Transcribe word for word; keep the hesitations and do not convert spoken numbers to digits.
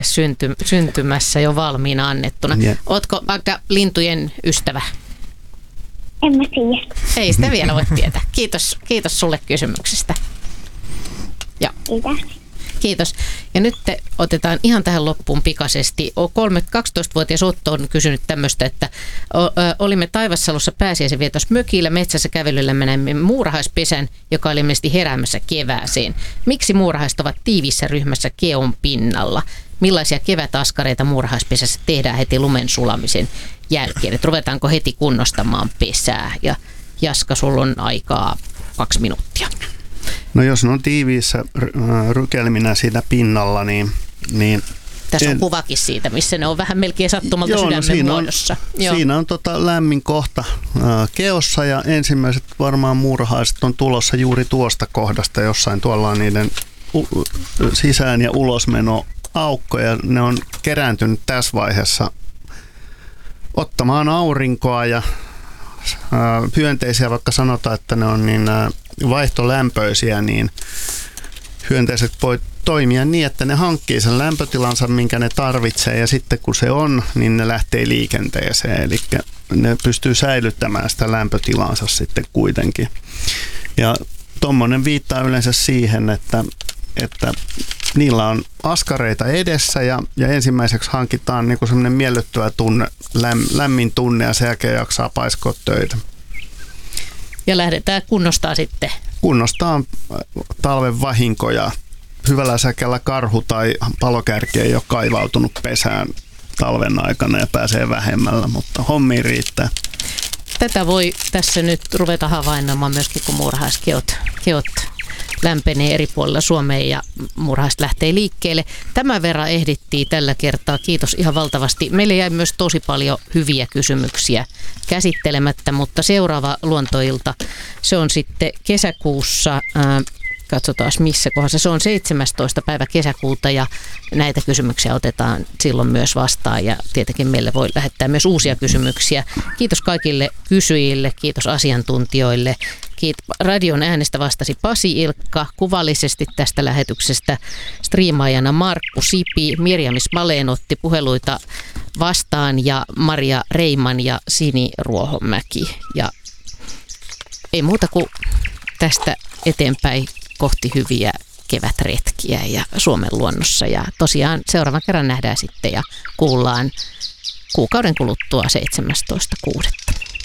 synty, syntymässä jo valmiina annettuna. Yeah. Ootko vaikka lintujen ystävä? En mä tiedä. Ei sitä vielä voi tietää. Kiitos, kiitos sulle kysymyksestä. Ja. Kiitos. Kiitos. Ja nyt te otetaan ihan tähän loppuun pikaisesti. kaksitoistavuotias Otto on kysynyt tämmöistä, että olimme Taivassalossa pääsiäisen vietos mökillä, metsässä kävelyllä menemme muurahaispesän, joka oli ilmeisesti heräämässä kevääseen. Miksi muurahaiset ovat tiivissä ryhmässä keon pinnalla? Millaisia kevätaskareita muurahaispesässä tehdään heti lumen sulamisen jälkeen? Et ruvetaanko heti kunnostamaan pesää? Ja Jaska, sulla on aikaa kaksi minuuttia. No jos ne on tiiviissä rykelminä siinä pinnalla, niin... niin tässä on en, kuvakin siitä, missä ne on vähän melkein sattumalta joo, sydämen no siinä muodossa. On, joo. Siinä on tota lämmin kohta ää, keossa ja ensimmäiset varmaan muurahaiset on tulossa juuri tuosta kohdasta. Jossain tuolla on niiden u, sisään- ja ulosmeno aukkoja. Ne on kerääntynyt tässä vaiheessa ottamaan aurinkoa ja ää, hyönteisiä, vaikka sanotaan, että ne on niin... Ää, vaihtolämpöisiä, niin hyönteiset voi toimia niin, että ne hankkii sen lämpötilansa, minkä ne tarvitsee, ja sitten kun se on, niin ne lähtee liikenteeseen, eli ne pystyy säilyttämään sitä lämpötilansa sitten kuitenkin. Ja tuommoinen viittaa yleensä siihen, että, että niillä on askareita edessä, ja, ja ensimmäiseksi hankitaan niin kuin semmoinen miellyttävä tunne, läm, lämmin tunne, ja sen jälkeen jaksaa paiskoa töitä. Ja lähdetään kunnostaa sitten. Kunnostaa talven vahinkoja. Hyvällä säkellä karhu tai palokärki ei ole kaivautunut pesään talven aikana ja pääsee vähemmällä, mutta hommiin riittää. Tätä voi tässä nyt ruveta havainnoimaan myöskin, kun muurahaiskeot keot lämpenee eri puolilla Suomea ja muurahaiset lähtee liikkeelle. Tämän verran ehdittiin tällä kertaa. Kiitos ihan valtavasti. Meille jäi myös tosi paljon hyviä kysymyksiä käsittelemättä, mutta seuraava luontoilta, se on sitten kesäkuussa, ää, katsotaan missä kohdassa, se on seitsemästoista päivä kesäkuuta ja näitä kysymyksiä otetaan silloin myös vastaan ja tietenkin meille voi lähettää myös uusia kysymyksiä. Kiitos kaikille kysyjille, kiitos asiantuntijoille. Kiitos. Radion äänestä vastasi Pasi Ilkka, kuvallisesti tästä lähetyksestä striimaajana Markku Sipi, Mirjam Ismaleen otti puheluita vastaan ja Maria Reiman ja Sini Ruohomäki. Ja ei muuta kuin tästä eteenpäin kohti hyviä kevätretkiä ja Suomen luonnossa. Ja tosiaan seuraavan kerran nähdään sitten ja kuullaan kuukauden kuluttua seitsemästoista kuudetta